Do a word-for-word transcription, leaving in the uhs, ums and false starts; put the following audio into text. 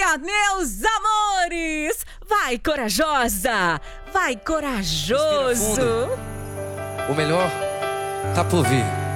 dia, meus amores! Vai, corajosa! Vai, corajoso! O melhor tá por vir.